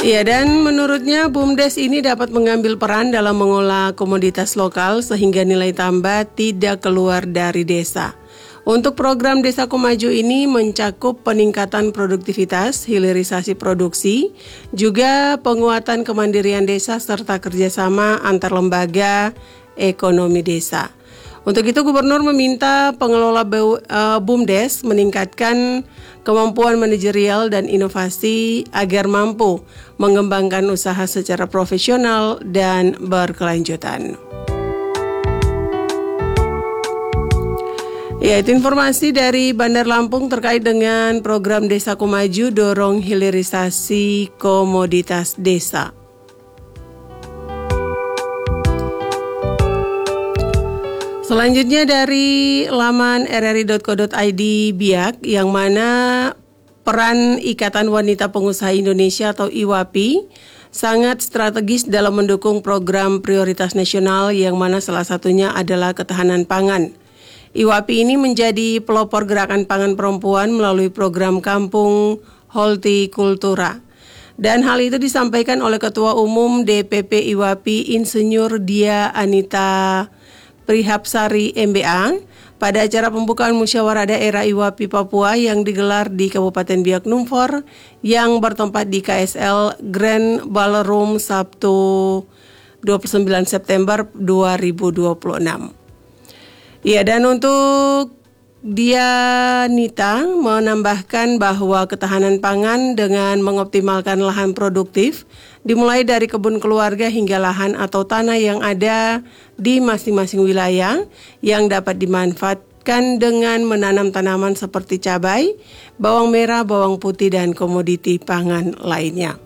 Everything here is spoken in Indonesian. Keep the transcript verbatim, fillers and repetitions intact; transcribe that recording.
Ya, dan menurutnya BUMDes ini dapat mengambil peran dalam mengolah komoditas lokal sehingga nilai tambah tidak keluar dari desa. Untuk program Desaku Maju ini mencakup peningkatan produktivitas, hilirisasi produksi, juga penguatan kemandirian desa serta kerjasama antar lembaga ekonomi desa. Untuk itu Gubernur meminta pengelola BUMDes meningkatkan kemampuan manajerial dan inovasi agar mampu mengembangkan usaha secara profesional dan berkelanjutan. Ya, itu informasi dari Bandar Lampung terkait dengan program Desaku Maju dorong hilirisasi komoditas desa. Selanjutnya dari laman r r i dot co dot i d Biak, yang mana peran Ikatan Wanita Pengusaha Indonesia atau I W A P I sangat strategis dalam mendukung program prioritas nasional yang mana salah satunya adalah ketahanan pangan. I W A P I ini menjadi pelopor gerakan pangan perempuan melalui program Kampung Hortikultura. Dan hal itu disampaikan oleh Ketua Umum D P P I W A P I Insinyur Dia Anita Prihapsari M B A pada acara pembukaan musyawarah daerah I W A P I Papua yang digelar di Kabupaten Biak Numfor yang bertempat di K S L Grand Ballroom Sabtu dua puluh sembilan September dua ribu dua puluh enam. Ya, dan untuk Dianita menambahkan bahwa ketahanan pangan dengan mengoptimalkan lahan produktif dimulai dari kebun keluarga hingga lahan atau tanah yang ada di masing-masing wilayah yang dapat dimanfaatkan dengan menanam tanaman seperti cabai, bawang merah, bawang putih, dan komoditi pangan lainnya.